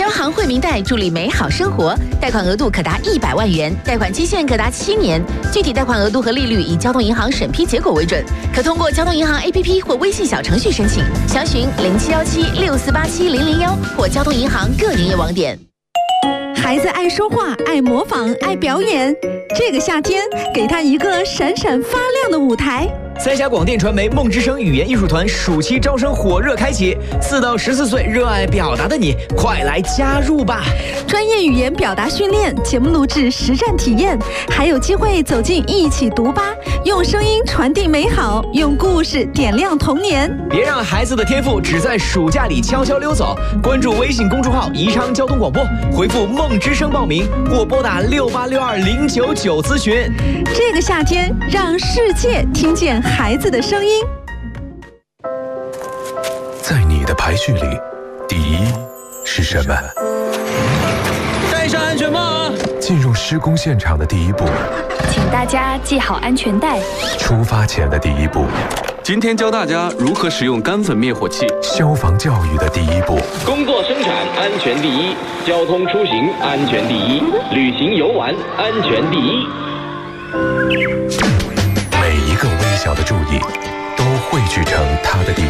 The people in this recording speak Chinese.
招行惠民贷助力美好生活，贷款额度可达100万元，贷款期限可达7年，具体贷款额度和利率以交通银行审批结果为准，可通过交通银行 APP 或微信小程序申请，详询07176487-001或交通银行各营业网点。 孩子爱说话，爱模仿，爱表演，这个夏天给他一个闪闪发亮的舞台。 三峡广电传媒梦之声语言艺术团暑期招生火热开启，4到14岁热爱表达的你，快来加入吧！ 专业语言表达训练、节目录制、实战体验，还有机会走进一起读吧，用声音传递美好，用故事点亮童年。 别让孩子的天赋只在暑假里悄悄溜走！关注微信公众号宜昌交通广播，回复梦之声报名，或拨打68620999咨询。 这个夏天，让世界听见孩子的声音。 在你的排序里，第一是什么？ 戴上安全帽啊！ 进入施工现场的第一步， 请大家系好安全带。 出发前的第一步， 今天教大家如何使用干粉灭火器。 消防教育的第一步， 工作生产安全第一，交通出行安全第一，旅行游玩安全第一。 每一个微小的注意，都汇聚成它的第一。